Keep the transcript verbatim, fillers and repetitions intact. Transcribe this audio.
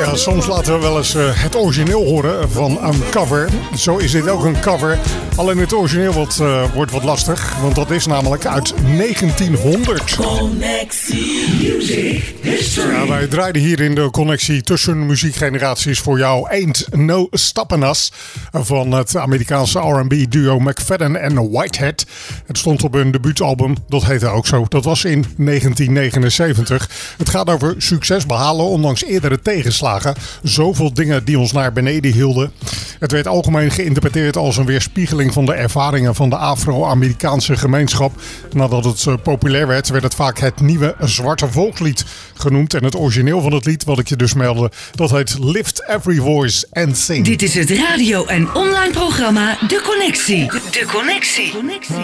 Ja, soms laten we wel eens uh, het origineel horen van een cover. Zo is dit ook een cover. Alleen het origineel wordt, uh, wordt wat lastig, want dat is namelijk uit negentienhonderd. Connectie Music History. Ja, wij draaiden hier in de connectie tussen muziekgeneraties voor jou Ain't No Stoppin' Us van het Amerikaanse R en B duo McFadden en Whitehead. Het stond op hun debuutalbum, dat heette ook zo. Dat was in negentien negenenzeventig. Het gaat over succes behalen ondanks eerdere tegenslagen. Zoveel dingen die ons naar beneden hielden. Het werd algemeen geïnterpreteerd als een weerspiegeling van de ervaringen van de Afro-Amerikaanse gemeenschap. Nadat het uh, populair werd, werd het vaak het nieuwe zwarte volkslied genoemd. En het origineel van het lied, wat ik je dus meldde, dat heet Lift Every Voice and Sing. Dit is het radio- en online programma De Connectie. De Connectie.